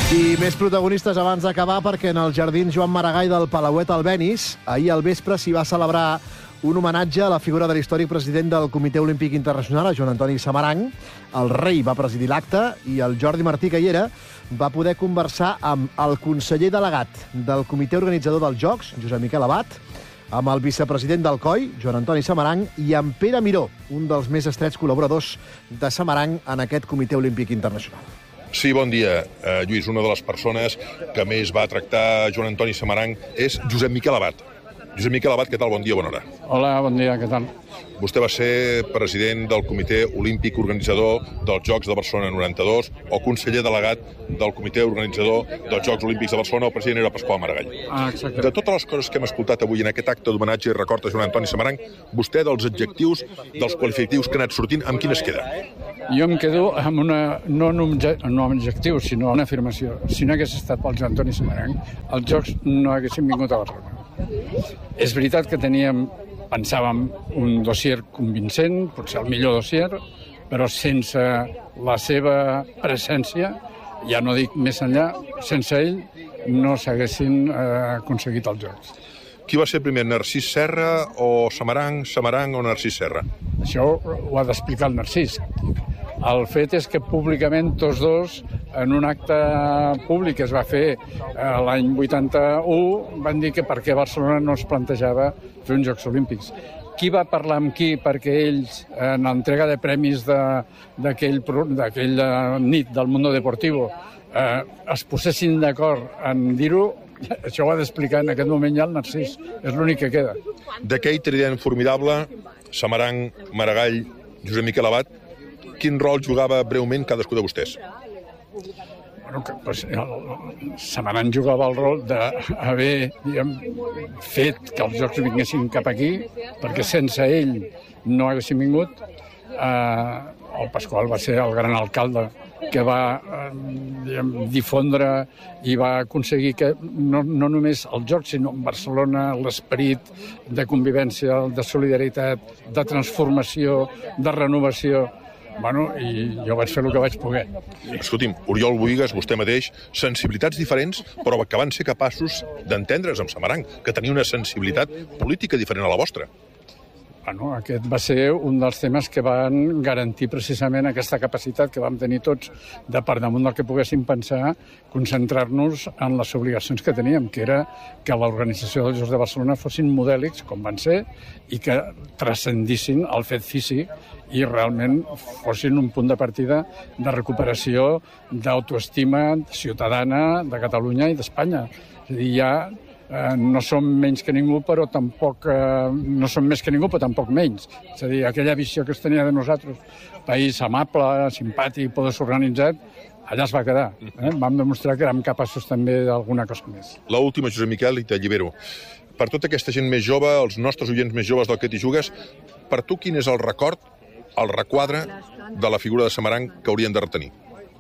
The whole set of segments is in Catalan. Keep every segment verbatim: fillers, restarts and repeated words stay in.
I més protagonistes abans d'acabar, perquè en el jardins Joan Maragall del Palauet Albéniz ahir al vespre s'hi va celebrar un homenatge a la figura de l'històric president del Comitè Olímpic Internacional, a Joan Antoni Samaranch. El rei va presidir l'acte i el Jordi Martí, que hi era, va poder conversar amb el conseller delegat del comitè organitzador dels Jocs, Josep Miquel Abat, amb el vicepresident del C O I, Joan Antoni Samaranch, i amb Pere Miró, un dels més estrets col·laboradors de Samaranch en aquest Comitè Olímpic Internacional. Sí, bon dia, eh, Lluís. Una de les persones que més va tractar Joan Antoni Samaranch és Josep Miquel Abat. Josep Miquel Abat, què tal? Bon dia, bona hora. Hola, bon dia, què tal? Vostè va ser president del Comitè Olímpic Organitzador dels Jocs de Barcelona noranta-dos o conseller delegat del Comitè Organitzador dels Jocs Olímpics de Barcelona. El president era Pasqual Maragall. Ah, exacte. De totes les coses que hem escoltat avui en aquest acte d'homenatge i record a Joan Antoni Samaranch, vostè, dels adjectius, dels qualificatius que ha anat sortint, amb quin es queda? Jo em quedo amb una, no en un, no un objectiu, sinó una afirmació. Si no hagués estat pel Joan Antoni Samaranch, els Jocs no haguessin vingut a Barcelona. És veritat que teníem, pensàvem, un dossier convincent, potser el millor dossier, però sense la seva presència, ja no dic més enllà, sense ell no s'haguessin eh, aconseguit els Jocs. Qui va ser primer, Narcís Serra o Samaranch, Samaranch o Narcís Serra? Això ho ha d'explicar el Narcís. El fet és que públicament tots dos, en un acte públic que es va fer l'any vuitanta-u, van dir que per què Barcelona no es plantejava fer uns Jocs Olímpics. Qui va parlar amb qui perquè ells, en l'entrega de premis d'aquella nit del Mundo Deportivo, eh, es posessin d'acord en dir-ho, això ho ha d'explicar en aquest moment ja el Narcís. És l'únic que queda. D'aquell trident formidable, Samaranch, Maragall, Josep Miquel Abat, quin rol jugava breument cadascú de vostès? Bueno, que, pues, el Samaranch jugava el rol d'haver fet que els Jocs vinguessin cap aquí, perquè sense ell no haguessin vingut. Eh, el Pasqual va ser el gran alcalde que va eh, diguem, difondre i va aconseguir que no, no només els Jocs, sinó Barcelona, l'esperit de convivència, de solidaritat, de transformació, de renovació. Bueno, i jo vaig fer el que vaig poder. Escolti'm, Oriol Bohigas, vostè mateix, sensibilitats diferents, però que van ser capaços d'entendre's amb Samaranch, que tenia una sensibilitat política diferent a la vostra. Bueno, aquest va ser un dels temes que van garantir precisament aquesta capacitat que vam tenir tots de, per damunt del que poguéssim pensar, concentrar-nos en les obligacions que teníem, que era que l'organització dels Jocs de Barcelona fossin modèlics, com van ser, i que transcendissin el fet físic i realment fossin un punt de partida de recuperació d'autoestima ciutadana de Catalunya i d'Espanya. És a dir, ja eh, no som menys que ningú, però tampoc eh, no som més que ningú, però tampoc menys. És a dir, aquella visió que es tenia de nosaltres, país amable, simpàtic, poder organitzat, allà es va quedar. Eh? Vam demostrar que érem capaços també d'alguna cosa més. L'última, Josep Miquel, i t'allibero. Per tota aquesta gent més jove, els nostres oients més joves del que t'hi jugues, per tu quin és el record, el requadre de la figura de Samaranch que haurien de retenir?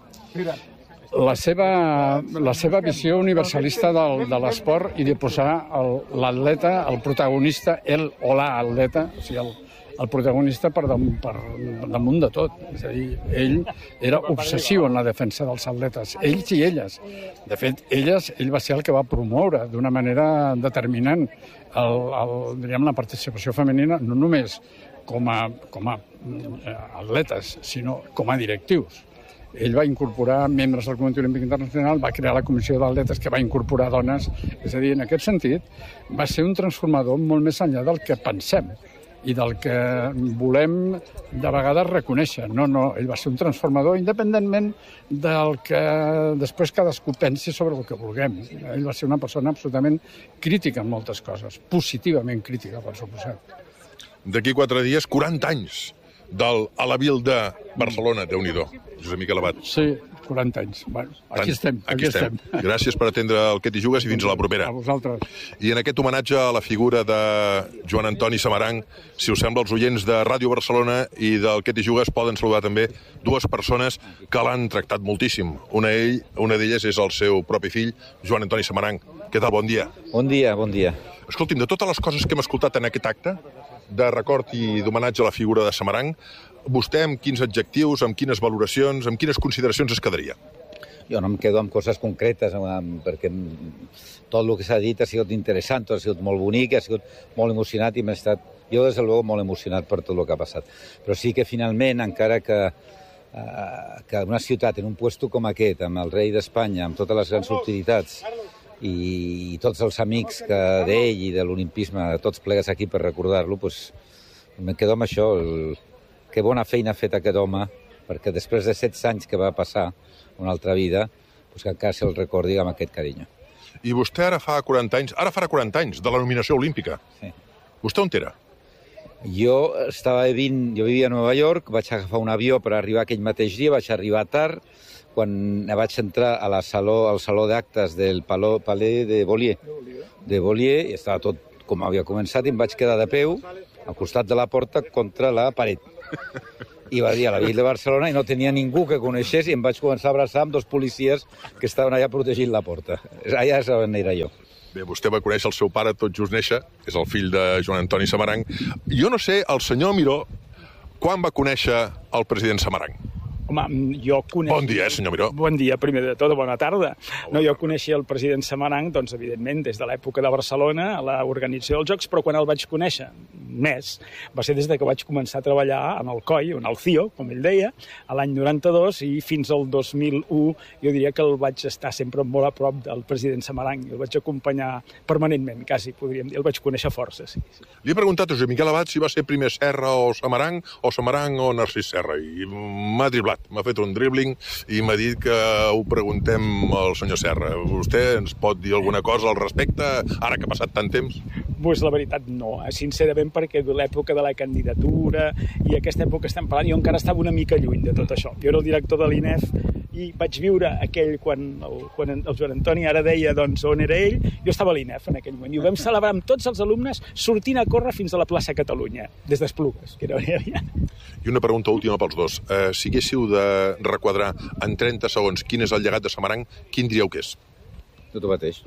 La seva, la seva visió universalista del, de l'esport i de posar l'atleta, el protagonista, el o la atleta, o sigui, el, el protagonista per, dam, per damunt de tot. És a dir, ell era obsessiu en la defensa dels atletes, ells i elles. De fet, elles, ell va ser el que va promoure d'una manera determinant el, el, diríem, la participació femenina, no només com a, com a atletes, sinó com a directius. Ell va incorporar membres del Comitè Olímpic Internacional, va crear la Comissió d'Atletes que va incorporar dones. És a dir, en aquest sentit, va ser un transformador molt més enllà del que pensem i del que volem de vegades reconèixer. No, no, ell va ser un transformador independentment del que després cadascú pensi sobre el que vulguem. Ell va ser una persona absolutament crítica en moltes coses, positivament crítica, per suposat. D'aquí quatre dies, quaranta anys del a la vil de Barcelona, Déu-n'hi-do, Josep Miquel Abat. Sí, quaranta anys. Bueno, aquí Tant, estem. Aquí, aquí estem. estem. Gràcies per atendre el que t'hi jugues i fins a la propera. A vosaltres. I en aquest homenatge a la figura de Joan Antoni Samaranch, si us sembla, els oients de Ràdio Barcelona i del que t'hi jugues poden saludar també dues persones que l'han tractat moltíssim. Una ell, una d'elles és el seu propi fill, Joan Antoni Samaranch. Què tal? Bon dia. Bon dia, bon dia. Escolti'm, de totes les coses que hem escoltat en aquest acte de record i d'homenatge a la figura de Samaranch, vostè amb quins adjectius, amb quines valoracions, amb quines consideracions es quedaria? Jo no em quedo amb coses concretes, perquè tot el que s'ha dit ha sigut interessant, tot ha sigut molt bonic, ha sigut molt emocionat i m'he estat, jo des de luego, molt emocionat per tot el que ha passat. Però sí que finalment, encara que, uh, que una ciutat en un puesto com aquest, amb el rei d'Espanya, amb totes les grans utilitats i, i tots els amics d'ell i de l'olimpisme, tots plegats aquí per recordar-lo, pues, em quedo amb això. El, que bona feina ha fet aquest home, perquè després de setze anys que va passar una altra vida, pues que encara se'l recordi amb aquest carinyo. I vostè ara fa quaranta anys, ara farà quaranta anys, de la nominació olímpica. Sí. Vostè on era? Jo estava vivint, jo vivia a Nova York, vaig agafar un avió per arribar aquell mateix dia, vaig arribar tard, quan vaig entrar a la saló, al saló d'actes del Palais, Palais de Beaulieu, de Beaulieu, i estava tot com havia començat, i em vaig quedar de peu al costat de la porta contra la paret. I va dir a la Vila de Barcelona i no tenia ningú que coneixés i em vaig començar a abraçar amb dos policies que estaven allà protegint la porta. Allà és on era jo. Bé, vostè va conèixer el seu pare tot just néixer, és el fill de Joan Antoni Samaranch. Jo no sé, el senyor Miró, quan va conèixer el president Samaranch? Home, jo coneixia... Bon dia, eh, senyor Miró. Bon dia, primer de tot, bona tarda. No, jo coneixia el president Samaranch, doncs, evidentment, des de l'època de Barcelona, a l'organització dels Jocs, però quan el vaig conèixer més va ser des de que vaig començar a treballar en el C O I, en el C I O, com ell deia, a l'any noranta-dos, i fins al dos mil u jo diria que el vaig estar sempre molt a prop del president Samaranch. El vaig acompanyar permanentment, quasi, podríem dir. El vaig conèixer força, sí. sí. Li he preguntat a Josep Miquel Abad si va ser primer Serra o Samaranch, o Samaranch o Narcís Serra, i m'ha driblat. M'ha fet un dribbling i m'ha dit que ho preguntem al senyor Serra. Vostè ens pot dir alguna cosa al respecte, ara que ha passat tant temps? Pues la veritat no, eh? Sincerament, perquè de l'època de la candidatura i aquesta època estem parlant, jo encara estava una mica lluny de tot això. Jo era el director de l'I N E F i vaig viure aquell quan el, quan el Joan Antoni ara deia doncs, on era ell, jo estava a l'I N E F en aquell moment i ho vam celebrar amb tots els alumnes sortint a córrer fins a la plaça Catalunya, des d'Esplugues, que era on hi havia. I una pregunta última pels dos. Eh, si haguéssiu de requadrar en trenta segons quin és el llegat de Samaranch, quin diríeu que és? Tot el mateix.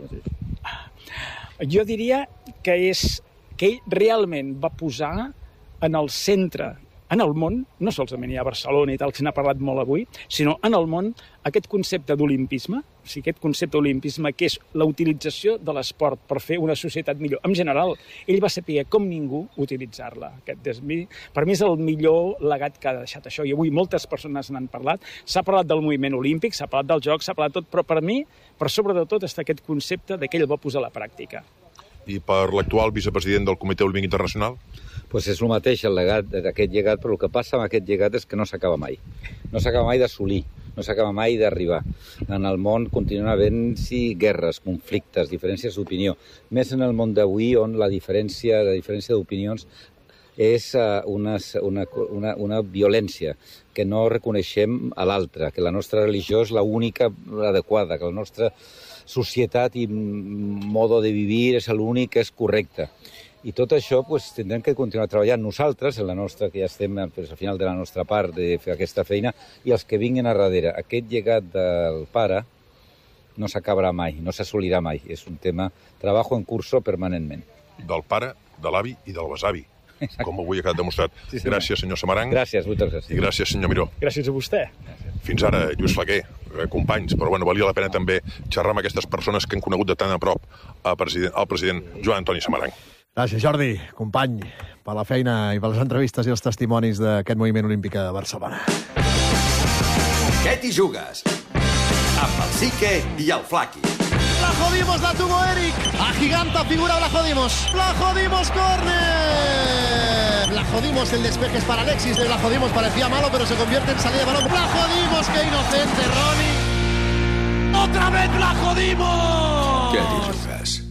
Jo diria que és que ell realment va posar en el centre, en el món, no solament a Barcelona i tal, que se n'ha parlat molt avui, sinó en el món, aquest concepte d'olimpisme, o sigui, aquest concepte d'olimpisme que és la utilització de l'esport per fer una societat millor. En general, ell va saber com ningú utilitzar-la. Aquest, per mi és el millor legat que ha deixat això, i avui moltes persones n'han parlat. S'ha parlat del moviment olímpic, s'ha parlat del joc, s'ha parlat tot, però per mi, per sobre de tot, està aquest concepte de que ell va posar a la pràctica. I per l'actual vicepresident del Comitè Olímpic Internacional? Pues és el mateix, el legat d'aquest llegat, però el que passa amb aquest llegat és que no s'acaba mai. No s'acaba mai d'assolir, no s'acaba mai d'arribar. En el món continuen havent-hi guerres, conflictes, diferències d'opinió. Més en el món d'avui, on la diferència, la diferència d'opinions és una, una, una, una violència que no reconeixem a l'altre, que la nostra religió és l'única adequada, que la nostra societat i modo de vivir és l'únic que és correcte. I tot això pues, tindrem que continuar treballant nosaltres, en la nostra, que ja estem pues, al final de la nostra part de fer aquesta feina, i els que vinguin a darrere. Aquest llegat del pare no s'acabarà mai, no s'assolirà mai. És un tema, treballo en curso permanentment. Del pare, de l'avi i del besavi, com avui ha quedat demostrat. Sí, gràcies, senyor Samaranch. Gràcies, moltes gràcies. I gràcies, senyor Miró. Gràcies a vostè. Fins ara, Lluís Flaquer, companys, però bueno, valia la pena també xerrar amb aquestes persones que han conegut de tan a prop al president, al president Joan Antoni Samaranch. Gràcies, Jordi, company, per la feina i per les entrevistes i els testimonis d'aquest moviment olímpic de Barcelona. Què t'hi jugues? Amb el Sique i el Flaqui. La jodimos, la tuvo Eric. Agiganta figura, la jodimos. La jodimos, córner. La jodimos, el despeje es para Alexis. La jodimos, parecía malo, pero se convierte en salida de balón. La jodimos, qué inocente, Ronnie. ¡Otra vez la jodimos! Què t'hi jugues?